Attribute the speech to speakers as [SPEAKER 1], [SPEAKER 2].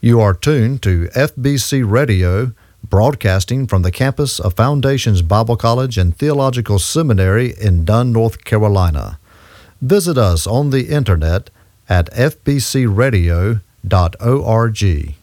[SPEAKER 1] You are tuned to FBC Radio, broadcasting from the campus of Foundations Bible College and Theological Seminary in Dunn, North Carolina. Visit us on the internet at fbcradio.org.